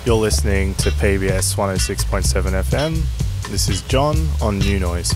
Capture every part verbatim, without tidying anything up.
You're listening to P B S one oh six point seven F M. This is John on New Noise.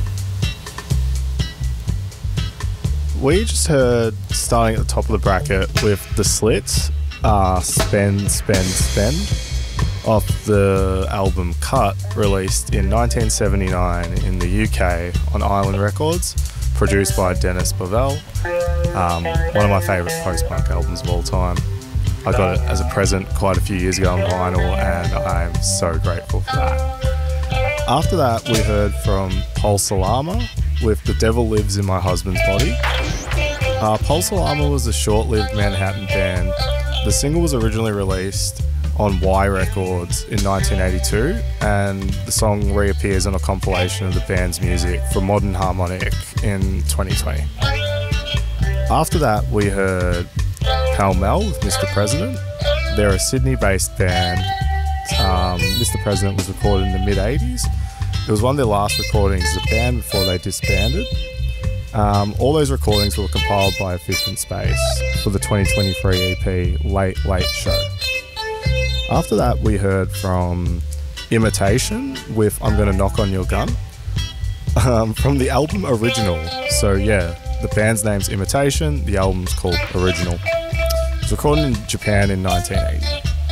We just heard, starting at the top of the bracket with The Slits, uh, Spend, Spend, Spend, off the album Cut, released in nineteen seventy-nine in the U K on Island Records, produced by Dennis Bovell. Um, one of my favourite post-punk albums of all time. I got it as a present quite a few years ago on vinyl, and I'm so grateful for that. After that, we heard from Pulse Alarma with The Devil Lives in My Husband's Body. Uh, Pulse Alarma was a short-lived Manhattan band. The single was originally released on Y Records in nineteen eighty-two, and the song reappears on a compilation of the band's music for Modern Harmonic in twenty twenty. After that, we heard Pall Mall with Mister President. They're a Sydney-based band. Um, Mister President was recorded in the mid-eighties. It was one of their last recordings as a band before they disbanded. Um, all those recordings were compiled by Efficient Space for the twenty twenty-three E P Late Late Show. After that, we heard from Imitation with I'm Gonna Knock on Your Gun um, from the album Original. So yeah, the band's name's Imitation, the album's called Original. It was recorded in Japan in nineteen eighty.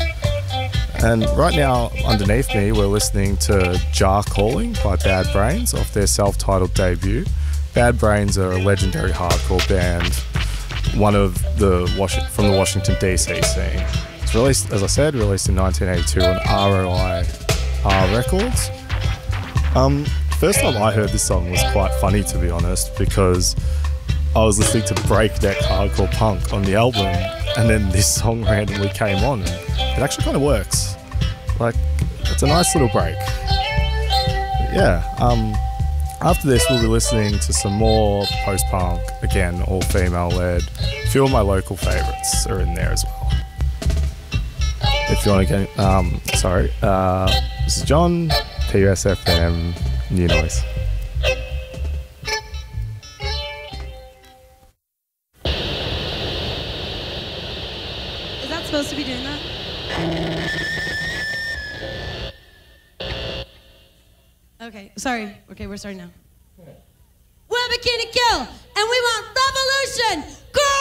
And right now, underneath me, we're listening to Jar Calling by Bad Brains off their self-titled debut. Bad Brains are a legendary hardcore band, one of the Was- from the Washington D C scene. It's released, as I said, released in nineteen eighty-two on R O I R Records. Um, first time I heard this song was quite funny, to be honest, because I was listening to breakneck hardcore punk on the album, and then this song randomly came on, and it actually kind of works. Like, it's a nice little break. But yeah, um, after this we'll be listening to some more post-punk, again, all female-led. A few of my local favourites are in there as well. If you want to get, um, sorry, uh, this is John, P S F M, New Noise. Supposed to be doing that? Okay, sorry. Okay, we're starting now. We're Bikini Kill, and we want revolution! Girl!